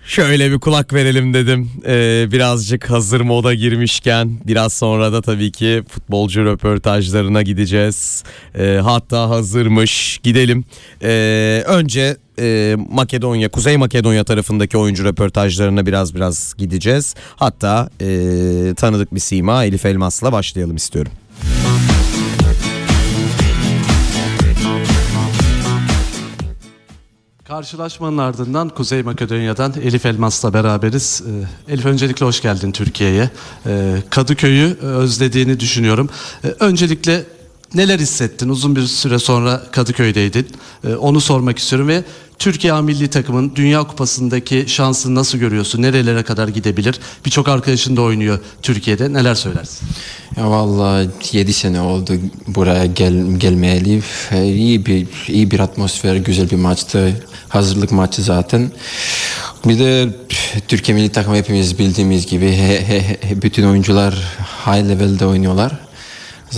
Şöyle bir kulak verelim dedim. Birazcık hazır moda girmişken biraz sonra da tabii ki futbolcu röportajlarına gideceğiz. Hatta hazırmış, gidelim. Önce Makedonya, Kuzey Makedonya tarafındaki oyuncu röportajlarına biraz gideceğiz. Hatta tanıdık bir sima Elif Elmas'la başlayalım istiyorum. Karşılaşmanın ardından Kuzey Makedonya'dan Elif Elmas'la beraberiz. Elif, öncelikle hoş geldin Türkiye'ye. Kadıköy'ü özlediğini düşünüyorum. Öncelikle neler hissettin? Uzun bir süre sonra Kadıköy'deydin. Onu sormak istiyorum ve Türkiye milli takımın Dünya Kupası'ndaki şansını nasıl görüyorsun? Nerelere kadar gidebilir? Birçok arkadaşın da oynuyor Türkiye'de. Neler söylersin? Ya vallahi 7 sene oldu buraya gelmeyeli. İyi bir atmosfer, güzel bir maçtı. Hazırlık maçı zaten. Bir de Türkiye milli takımı hepimiz bildiğimiz gibi bütün oyuncular high level'de oynuyorlar.